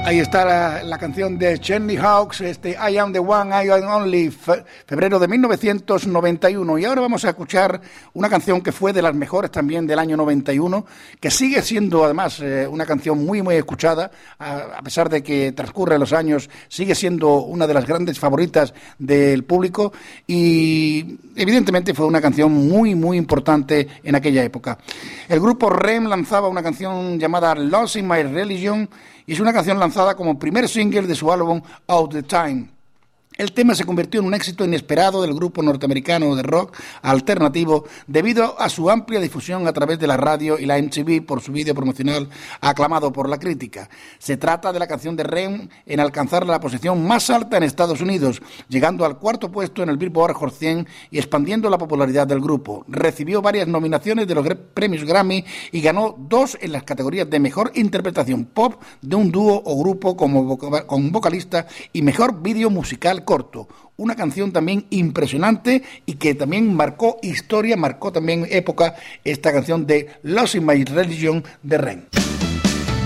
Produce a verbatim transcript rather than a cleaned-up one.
Ahí está la, la canción de Cheney Hawks, este I Am the One, I Am Only, fe, febrero de mil novecientos noventa y uno. Y ahora vamos a escuchar una canción que fue de las mejores también del año noventa y uno, que sigue siendo además eh, una canción muy muy escuchada, a, a pesar de que transcurren los años, sigue siendo una de las grandes favoritas del público y evidentemente fue una canción muy muy importante en aquella época. El grupo R E M lanzaba una canción llamada Lost in My Religion, y es una canción lanzada como primer single de su álbum Out the Time. El tema se convirtió en un éxito inesperado del grupo norteamericano de rock alternativo debido a su amplia difusión a través de la radio y la M T V por su vídeo promocional aclamado por la crítica. Se trata de la canción de R E M en alcanzar la posición más alta en Estados Unidos, llegando al cuarto puesto en el Billboard Hot cien y expandiendo la popularidad del grupo. Recibió varias nominaciones de los premios Grammy y ganó dos en las categorías de Mejor Interpretación Pop de un dúo o grupo como voca- con vocalista y Mejor Vídeo Musical Corto. Una canción también impresionante y que también marcó historia, marcó también época, esta canción de Lost in My Religion de R E M.